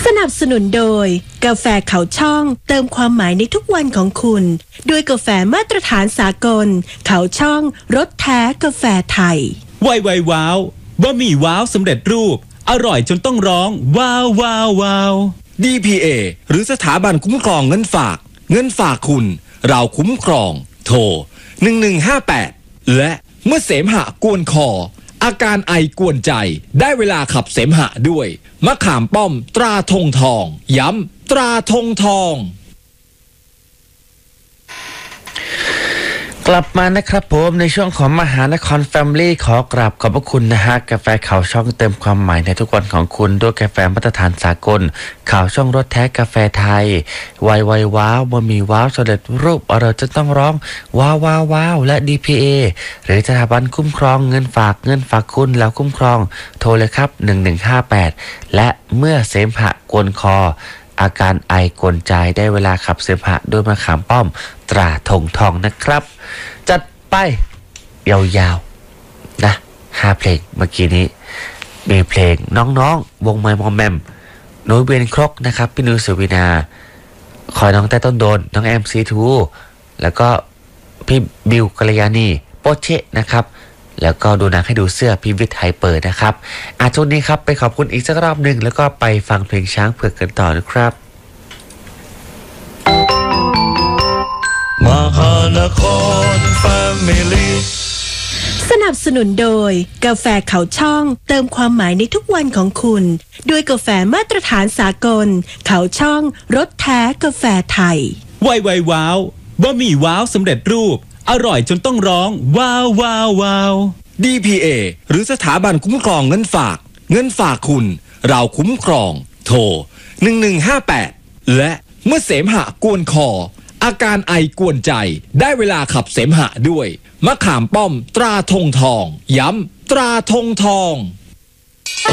สนับสนุนโดยกาแฟเขาช่องเติมความหมายในทุกวันของคุณด้วยกาแฟมาตรฐานสากลเขาช่องรสแท้กาแฟไทยไวว้าวบะหมี่ว้าวสำเร็จรูปอร่อยจนต้องร้องว้าวว้าวว้าว DPA หรือสถาบันคุ้มครองเงินฝากคุณเราคุ้มครองโทร1158และเมื่อเสมหะกวนคออาการไอกวนใจได้เวลาขับเสมหะด้วยมะขามป้อมตราธงทองย้ำตราธงทองกลับมานะครับผมในช่วงของมหานครแฟมิลี่ขอกราบขอบพระคุณนะฮะกาแฟข่าวช่องเติมความหมายในทุกวันของคุณด้วยกาแฟมาตรฐานสากลข่าวช่องรสแท้กาแฟไทยไวว้าวบะหมี่ว้าวสำเร็จรูปเราจะต้องร้องว้าวว้าวว้าวและ DPA หรือสถาบันคุ้มครองเงินฝากคุณแล้วคุ้มครองโทรเลยครับ1158และเมื่อเสมหะกวนคออาการไอกวนใจได้เวลาขับเสมหะด้วยมะขามป้อมตราธงทองนะครับจัดไปยาวๆนะ5เพลงเมื่อกี้นี้มีเพลงน้องๆวงไมมอมแมมหนูเบียนครกนะครับพี่นุ้ยสุวินาคอยน้องแต่ต้นโดนน้องแอมซีทูแล้วก็พี่บิวกัลยาณีโปเชนะครับแล้วก็ดูหนังให้ดูเสื้อพิวิทย์ไฮเปอร์นะครับช่วงนี้ครับไปขอบคุณอีกสักรอบหนึ่งแล้วก็ไปฟังเพลงช้างเผือกกันต่อนะครับมหานครแฟมิลี่สนับสนุนโดยกาแฟเขาช่องเติมความหมายในทุกวันของคุณด้วยกาแฟมาตรฐานสากลเขาช่องรสแท้กาแฟไทยไวว้าวบะหมี่ว้าวสำเร็จรูปอร่อยจนต้องร้องว้าวว้าวว้าว DPA หรือสถาบันคุ้มครองเงินฝากคุณเราคุ้มครองโทร1158และเมื่อเสมหะกวนคออาการไอกวนใจได้เวลาขับเสมหะด้วยมะขามป้อมตราธงทองย้ำตราธงทอง